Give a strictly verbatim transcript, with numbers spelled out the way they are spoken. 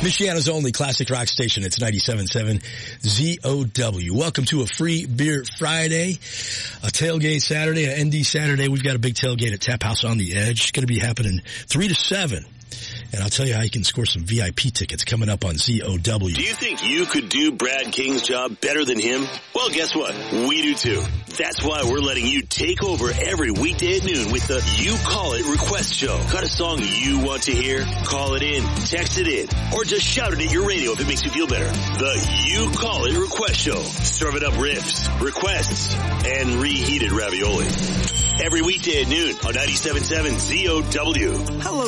Michiana's only classic rock station. It's ninety-seven point seven Z O W. Welcome to a free beer Friday, a tailgate Saturday, an N D Saturday. We've got a big tailgate at Tap House on the Edge. It's going to be happening three to seven. And I'll tell you how you can score some V I P tickets coming up on Z O W. Do you think you could do Brad King's job better than him? Well, guess what? We do too. That's why we're letting you take over every weekday at noon with the You Call It Request Show. Got a song you want to hear? Call it in, text it in, or just shout it at your radio if it makes you feel better. The You Call It Request Show. Serving up riffs, requests, and reheated ravioli. Every weekday at noon on ninety-seven point seven Z O W. Hello.